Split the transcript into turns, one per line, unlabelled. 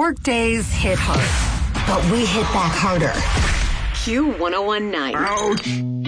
Workdays hit hard.
But we hit back harder.
Q101.9.
Ouch!